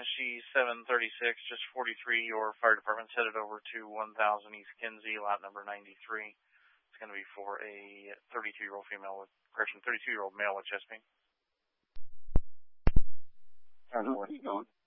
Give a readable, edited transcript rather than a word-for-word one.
SG736, just 43, your fire department's headed over to 1000 East Kinsey, lot number 93. It's going to be for a 32-year-old female with, 32-year-old male with chest pain. Where's he going?